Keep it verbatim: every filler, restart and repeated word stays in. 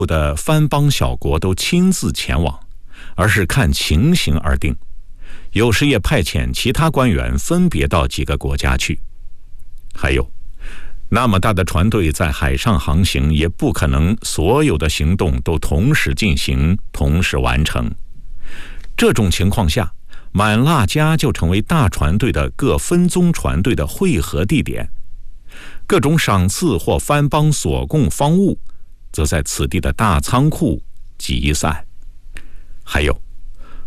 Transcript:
的藩邦小国都亲自前往，而是看情形而定，有时也派遣其他官员分别到几个国家去。还有，那么大的船队在海上航行，也不可能所有的行动都同时进行，同时完成。这种情况下，满腊加就成为大船队的各分宗船队的汇合地点，各种赏赐或藩邦所供方物则在此地的大仓库集散。还有，